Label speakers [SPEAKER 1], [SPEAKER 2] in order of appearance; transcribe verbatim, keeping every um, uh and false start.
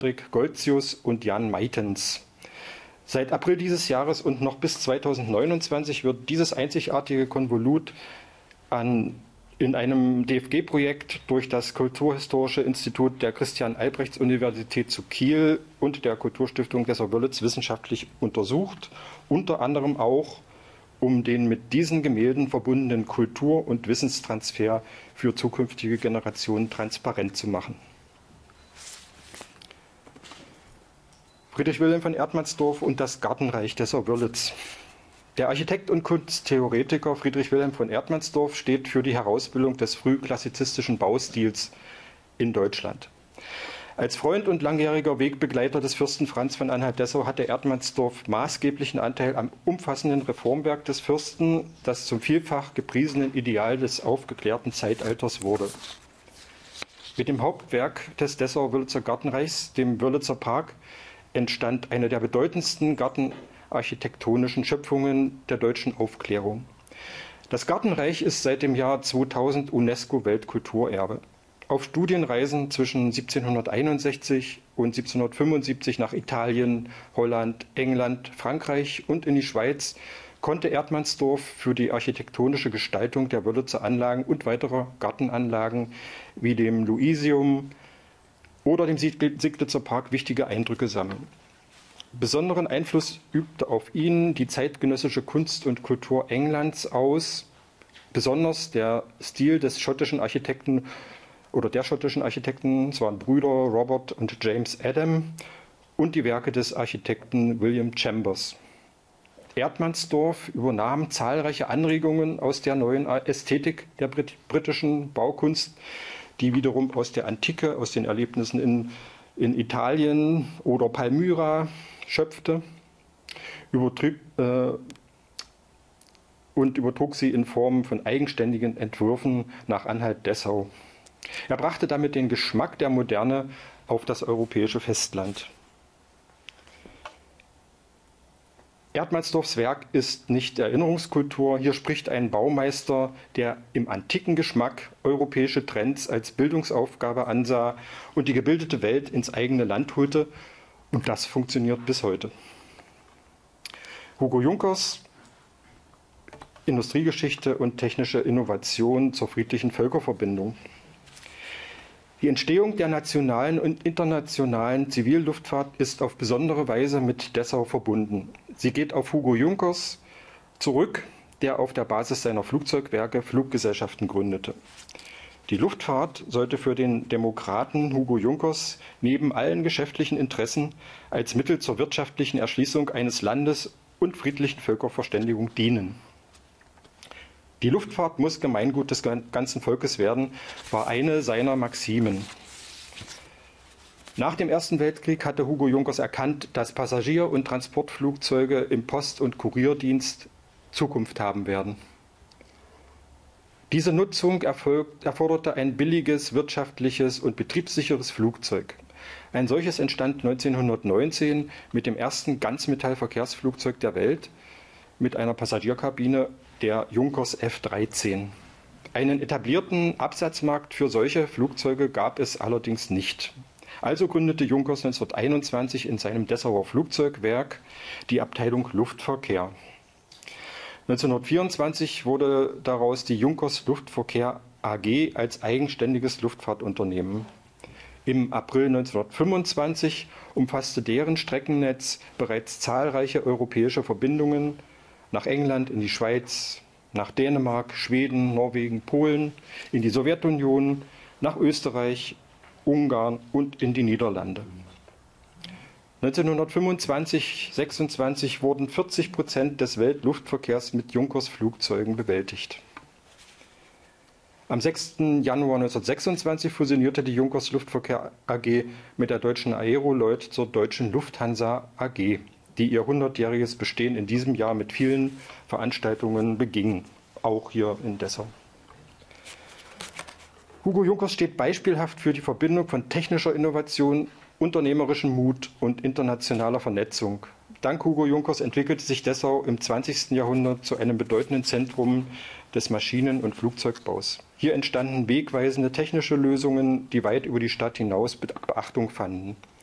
[SPEAKER 1] Goltzius und Jan Meitens. Seit April dieses Jahres und noch bis zweitausendneunundzwanzig wird dieses einzigartige Konvolut an, in einem D F G-Projekt durch das Kulturhistorische Institut der Christian-Albrechts-Universität zu Kiel und der Kulturstiftung Dessau-Wörlitz wissenschaftlich untersucht, unter anderem auch, um den mit diesen Gemälden verbundenen Kultur- und Wissenstransfer für zukünftige Generationen transparent zu machen. Friedrich Wilhelm von Erdmannsdorf und das Gartenreich Dessau-Wörlitz. Der Architekt und Kunsttheoretiker Friedrich Wilhelm von Erdmannsdorf steht für die Herausbildung des frühklassizistischen Baustils in Deutschland. Als Freund und langjähriger Wegbegleiter des Fürsten Franz von Anhalt-Dessau hatte Erdmannsdorf maßgeblichen Anteil am umfassenden Reformwerk des Fürsten, das zum vielfach gepriesenen Ideal des aufgeklärten Zeitalters wurde. Mit dem Hauptwerk des Dessau-Wörlitzer Gartenreichs, dem Wörlitzer Park, entstand eine der bedeutendsten gartenarchitektonischen Schöpfungen der deutschen Aufklärung. Das Gartenreich ist seit dem Jahr zweitausend UNESCO-Weltkulturerbe. Auf Studienreisen zwischen siebzehnhunderteinundsechzig und siebzehnhundertfünfundsiebzig nach Italien, Holland, England, Frankreich und in die Schweiz konnte Erdmannsdorf für die architektonische Gestaltung der Wörlitzer Anlagen und weiterer Gartenanlagen wie dem Luisium oder dem Sieglitzer Park wichtige Eindrücke sammeln. Besonderen Einfluss übte auf ihn die zeitgenössische Kunst und Kultur Englands aus, besonders der Stil des schottischen Architekten oder der schottischen Architekten, es waren Brüder Robert und James Adam, und die Werke des Architekten William Chambers. Erdmannsdorf übernahm zahlreiche Anregungen aus der neuen Ästhetik der Brit britischen Baukunst, die wiederum aus der Antike, aus den Erlebnissen in, in Italien oder Palmyra schöpfte, übertrieb, äh, und übertrug sie in Form von eigenständigen Entwürfen nach Anhalt-Dessau. Er brachte damit den Geschmack der Moderne auf das europäische Festland. Erdmannsdorfs Werk ist nicht Erinnerungskultur. Hier spricht ein Baumeister, der im antiken Geschmack europäische Trends als Bildungsaufgabe ansah und die gebildete Welt ins eigene Land holte. Und das funktioniert bis heute. Hugo Junkers Industriegeschichte und technische Innovation zur friedlichen Völkerverbindung. Die Entstehung der nationalen und internationalen Zivilluftfahrt ist auf besondere Weise mit Dessau verbunden. Sie geht auf Hugo Junkers zurück, der auf der Basis seiner Flugzeugwerke Fluggesellschaften gründete. Die Luftfahrt sollte für den Demokraten Hugo Junkers neben allen geschäftlichen Interessen als Mittel zur wirtschaftlichen Erschließung eines Landes und friedlichen Völkerverständigung dienen. Die Luftfahrt muss Gemeingut des ganzen Volkes werden, war eine seiner Maximen. Nach dem Ersten Weltkrieg hatte Hugo Junkers erkannt, dass Passagier- und Transportflugzeuge im Post- und Kurierdienst Zukunft haben werden. Diese Nutzung erfolgt, erforderte ein billiges, wirtschaftliches und betriebssicheres Flugzeug. Ein solches entstand neunzehnhundertneunzehn mit dem ersten Ganzmetallverkehrsflugzeug der Welt mit einer Passagierkabine, der Junkers F dreizehn. Einen etablierten Absatzmarkt für solche Flugzeuge gab es allerdings nicht. Also gründete Junkers neunzehnhunderteinundzwanzig in seinem Dessauer Flugzeugwerk die Abteilung Luftverkehr. neunzehnhundertvierundzwanzig wurde daraus die Junkers Luftverkehr A G als eigenständiges Luftfahrtunternehmen. Im April neunzehnhundertfünfundzwanzig umfasste deren Streckennetz bereits zahlreiche europäische Verbindungen nach England, in die Schweiz, nach Dänemark, Schweden, Norwegen, Polen, in die Sowjetunion, nach Österreich, Ungarn und in die Niederlande. neunzehnhundertfünfundzwanzig sechsundzwanzig wurden vierzig Prozent des Weltluftverkehrs mit Junkers Flugzeugen bewältigt. Am sechsten Januar neunzehnhundertsechsundzwanzig fusionierte die Junkers Luftverkehr A G mit der deutschen Aerollloyd zur deutschen Lufthansa A G, die ihr hundertjähriges Bestehen in diesem Jahr mit vielen Veranstaltungen beging, auch hier in Dessau. Hugo Junkers steht beispielhaft für die Verbindung von technischer Innovation, unternehmerischem Mut und internationaler Vernetzung. Dank Hugo Junkers entwickelte sich Dessau im zwanzigsten Jahrhundert zu einem bedeutenden Zentrum des Maschinen- und Flugzeugbaus. Hier entstanden wegweisende technische Lösungen, die weit über die Stadt hinaus Beachtung fanden.